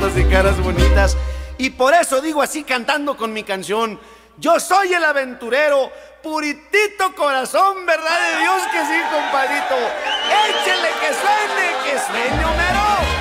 fotos y caras bonitas. Y por eso digo así cantando con mi canción: yo soy el aventurero, puritito corazón, verdad de Dios que sí, compadrito. Échele que suene, Homero.